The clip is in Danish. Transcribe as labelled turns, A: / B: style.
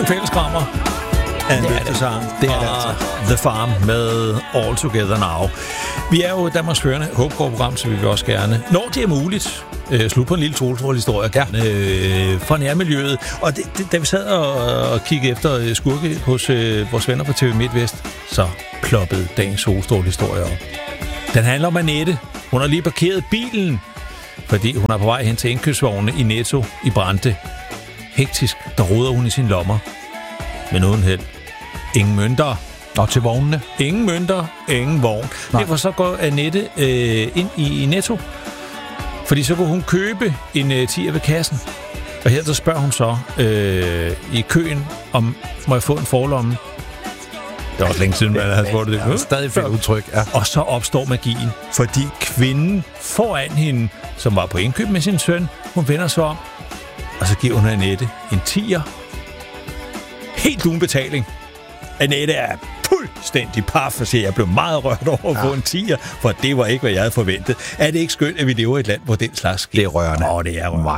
A: fællesskrammer.
B: Det er det altså.
A: The Farm med All Together Now. Vi er jo Danmarks førende håbgård-program, så vi vil også gerne, når det er muligt, slut på en lille solstrålehistorie fra nærmiljøet. Og da vi sad og kiggede efter skurke hos vores venner på TV MidtVest, så ploppede dagens solstrålehistorie op. Den handler om Annette. Hun har lige parkeret bilen, fordi hun er på vej hen til indkøbsvogne i Netto i Brande. Hektisk, der roder hun i sine lommer. Men uden held. Ingen mønter.
B: Og til vognene?
A: Ingen mønter, ingen vogn.
B: Nej.
A: Derfor så går Annette ind i Netto, fordi så kunne hun købe en 10'er ved kassen. Og her så spørger hun så i køen, om må jeg få en forlomme. Det er også længe siden, man har fået det.
B: Ja, stadig fedt udtryk, ja.
A: Og så opstår magien, fordi kvinden foran hende, som var på indkøb med sin søn, hun vender sig om, og så giver hun Annette en 10'er. Helt uden betaling. Annette er fuldstændig paf, og siger, jeg blev meget rørt over at få en 10'er, for det var ikke, hvad jeg havde forventet. Er det ikke skønt, at vi lever i et land, hvor den slags sker?
B: Det er rørende.
A: Det er rørende.